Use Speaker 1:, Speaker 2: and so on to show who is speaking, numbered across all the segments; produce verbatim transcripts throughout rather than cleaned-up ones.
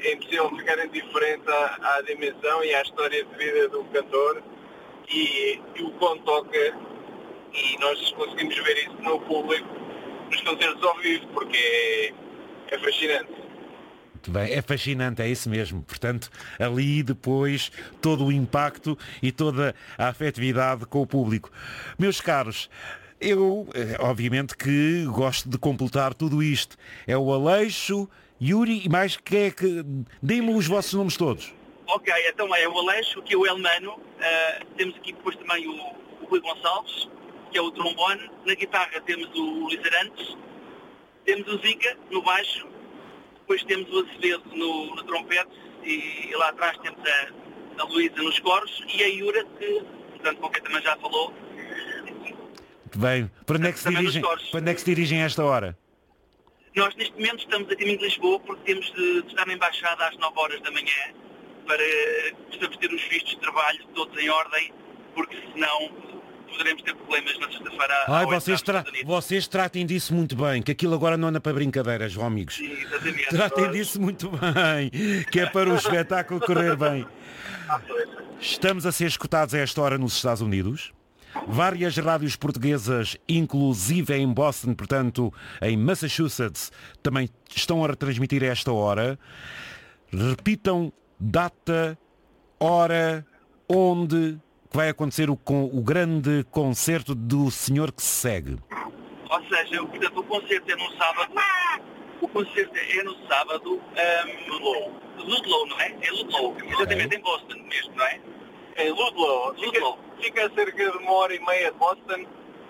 Speaker 1: é impossível ficar indiferente à, à dimensão e à história de vida do cantor e, e o quão toca, e nós conseguimos ver isso no público, nos concertos ao vivo, porque é, é fascinante.
Speaker 2: Muito bem, é fascinante, é isso mesmo. Portanto, ali depois todo o impacto e toda a afetividade com o público. Meus caros, eu, obviamente que gosto de completar tudo isto. É o Aleixo, Yuri e mais que é que... Deem-me os vossos nomes todos.
Speaker 3: Ok, então é o Aleixo, que é o Elmano. Uh, temos aqui depois também o, o Rui Gonçalves, que é o trombone. Na guitarra temos o Luís Arantes. Temos o Zica no baixo. Depois temos o Acevedo no, no trompete. E, e lá atrás temos a, a Luísa nos coros. E a Yura, que, portanto, com quem também já falou.
Speaker 2: Muito bem. Para onde é que se dirigem, para onde é que se dirigem a esta hora?
Speaker 3: Nós, neste momento, estamos a caminho de Lisboa porque temos de, de estar na Embaixada às nove horas da manhã para precisamos ter os vistos de trabalho todos em ordem, porque senão poderemos ter problemas na sexta-feira.
Speaker 2: Ai, vocês, tra vocês tratem disso muito bem, que aquilo agora não anda para brincadeiras, ó, amigos.
Speaker 3: Sim, exatamente.
Speaker 2: Tratem disso muito bem, que é para o espetáculo correr bem. Estamos a ser escutados a esta hora nos Estados Unidos. Várias rádios portuguesas, inclusive em Boston, portanto, em Massachusetts, também estão a retransmitir a esta hora. Repitam data, hora, onde vai acontecer o, com, o grande concerto do senhor que se segue.
Speaker 3: Ou seja, portanto, o concerto é no sábado. O concerto é no sábado. Um, Ludlow. Ludlow, não é? É Ludlow. Exatamente, okay. Em Boston mesmo, não é?
Speaker 1: É Ludlow. Ludlow. Fica a cerca de uma hora e meia de Boston.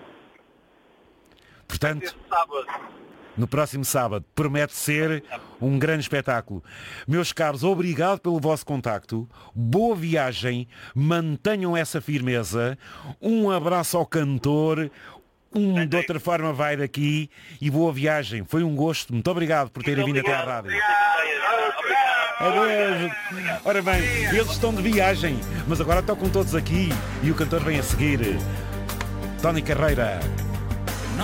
Speaker 2: Portanto,
Speaker 1: sábado.
Speaker 2: No próximo sábado. Promete ser um grande espetáculo. Meus caros, obrigado pelo vosso contacto. Boa viagem. Mantenham essa firmeza. Um abraço ao cantor. Um de outra forma vai daqui. E boa viagem. Foi um gosto. Muito obrigado por terem vindo até à rádio. Adeus. Ora bem, eles estão de viagem, mas agora tocam todos aqui e o cantor vem a seguir. Tony Carreira.